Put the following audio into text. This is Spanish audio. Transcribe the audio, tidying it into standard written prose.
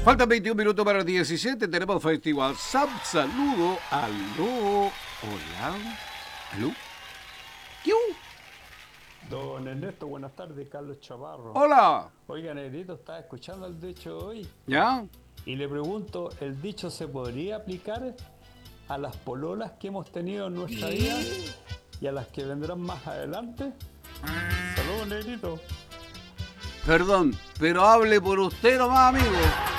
Faltan 21 minutos para las 17. Tenemos Festival Sam. Saludo. Aló. Hola. ¿Aló? ¿Qué? Don Ernesto, buenas tardes, Carlos Chaparro. Hola. Oiga, Negrito, estaba escuchando el dicho hoy ¿Ya? y le pregunto, ¿el dicho se podría aplicar a las pololas que hemos tenido en nuestra vida y a las que vendrán más adelante? Saludos, Negrito. Perdón, pero hable por usted nomás, amigo.